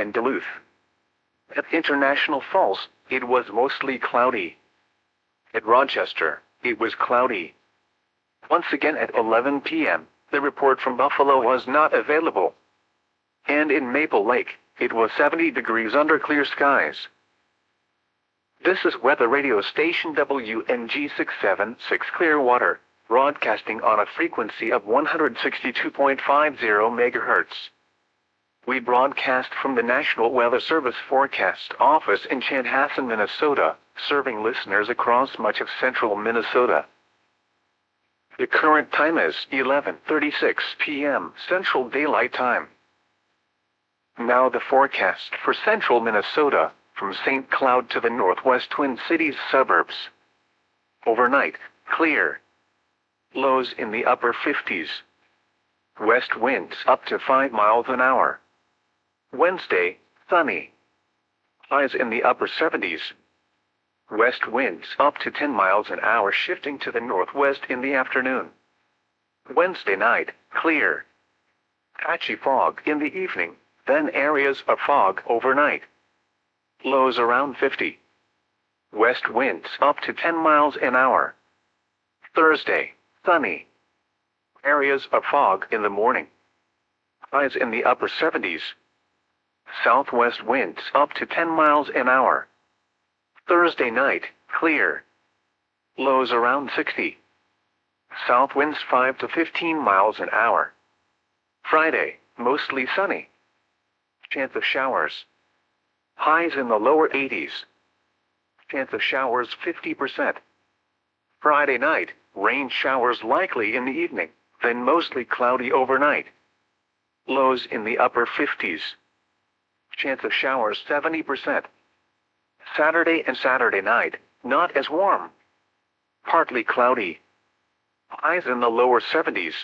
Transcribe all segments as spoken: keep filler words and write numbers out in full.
and Duluth. At International Falls, it was mostly cloudy. At Rochester, it was cloudy. Once again at eleven p m, the report from Buffalo was not available. And in Maple Lake, it was seventy degrees under clear skies. This is weather radio station W N G six seven six Clearwater, broadcasting on a frequency of one hundred sixty-two point five zero megahertz. We broadcast from the National Weather Service Forecast Office in Chanhassen, Minnesota, serving listeners across much of central Minnesota. The current time is eleven thirty-six p m Central Daylight Time. Now the forecast for central Minnesota, from Saint Cloud to the northwest Twin Cities suburbs. Overnight, clear. Lows in the upper fifties. West winds up to five miles an hour. Wednesday, sunny. Highs in the upper seventies. West winds up to ten miles an hour, shifting to the northwest in the afternoon. Wednesday night, clear. Patchy fog in the evening, then areas of fog overnight. Lows around fifty. West winds up to ten miles an hour. Thursday, sunny. Areas of fog in the morning. Highs in the upper seventies. Southwest winds up to ten miles an hour. Thursday night, clear. Lows around sixty. South winds five to fifteen miles an hour. Friday, mostly sunny. Chance of showers. Highs in the lower eighties. Chance of showers fifty percent. Friday night, rain showers likely in the evening, then mostly cloudy overnight. Lows in the upper fifties. Chance of showers seventy percent. Saturday and Saturday night, not as warm. Partly cloudy. Highs in the lower seventies.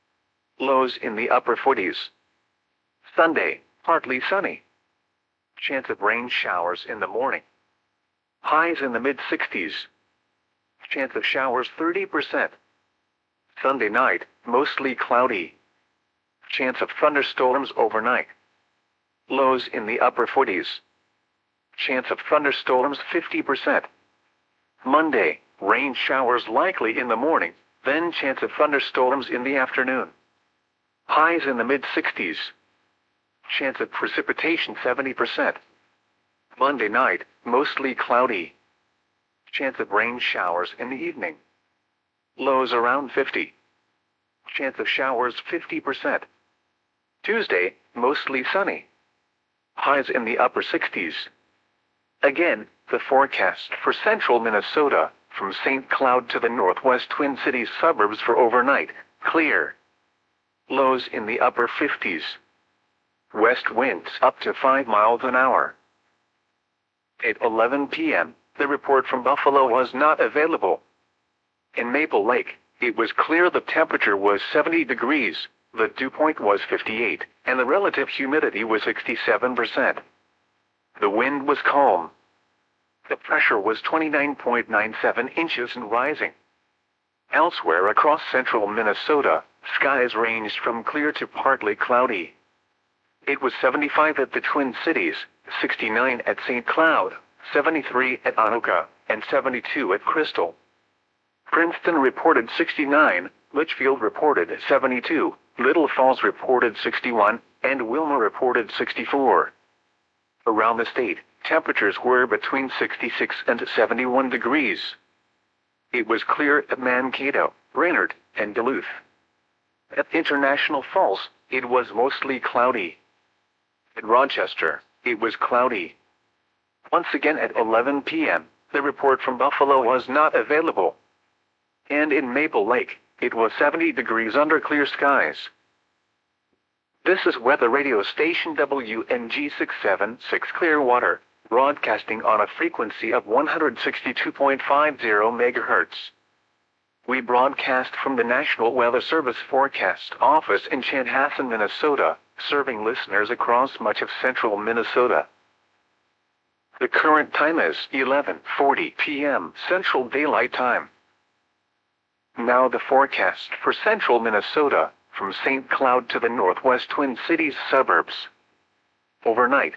Lows in the upper forties. Sunday, partly sunny. Chance of rain showers in the morning. Highs in the mid sixties. Chance of showers thirty percent. Sunday night, mostly cloudy. Chance of thunderstorms overnight. Lows in the upper forties. Chance of thunderstorms fifty percent. Monday, rain showers likely in the morning, then chance of thunderstorms in the afternoon. Highs in the mid sixties. Chance of precipitation seventy percent. Monday night, mostly cloudy. Chance of rain showers in the evening. Lows around fifty. Chance of showers fifty percent. Tuesday, mostly sunny. Highs in the upper sixties. Again, the forecast for central Minnesota, from Saint Cloud to the northwest Twin Cities suburbs for overnight, clear. Lows in the upper fifties. West winds up to five miles an hour. At eleven p m, the report from Buffalo was not available. In Maple Lake, it was clear the temperature was seventy degrees, the dew point was fifty-eight, and the relative humidity was sixty-seven percent. The wind was calm. The pressure was twenty-nine point nine seven inches and rising. Elsewhere across central Minnesota, skies ranged from clear to partly cloudy. It was seventy-five at the Twin Cities, sixty-nine at Saint Cloud, seventy-three at Anoka, and seventy-two at Crystal. Princeton reported sixty-nine, Litchfield reported seventy-two, Little Falls reported sixty-one, and Wilma reported sixty-four. Around the state, temperatures were between sixty-six and seventy-one degrees. It was clear at Mankato, Brainerd, and Duluth. At International Falls, it was mostly cloudy. At Rochester, it was cloudy. Once again at eleven p m, the report from Buffalo was not available. And in Maple Lake, it was seventy degrees under clear skies. This is weather radio station W N G six seven six Clearwater, broadcasting on a frequency of one hundred sixty-two point five zero megahertz. We broadcast from the National Weather Service Forecast Office in Chanhassen, Minnesota, serving listeners across much of central Minnesota. The current time is eleven forty p m Central Daylight Time. Now the forecast for central Minnesota, from Saint Cloud to the northwest Twin Cities suburbs. Overnight,